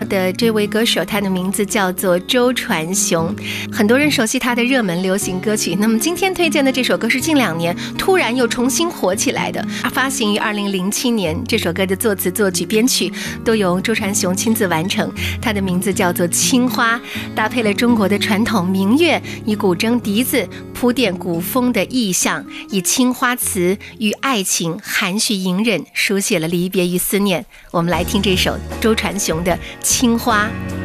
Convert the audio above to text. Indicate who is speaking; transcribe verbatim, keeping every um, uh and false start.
Speaker 1: 的这位歌手，他的名字叫做周传雄，很多人熟悉他的热门流行歌曲。那么今天推荐的这首歌是近两年突然又重新火起来的，发行于二零零七年。这首歌的作词、作曲、编曲都由周传雄亲自完成。它的名字叫做《青花》，搭配了中国的传统民乐，以古筝、笛子铺垫古风的意象，以青花瓷与爱情含蓄隐忍，书写了离别与思念。我们来听这首周传雄的《青花》。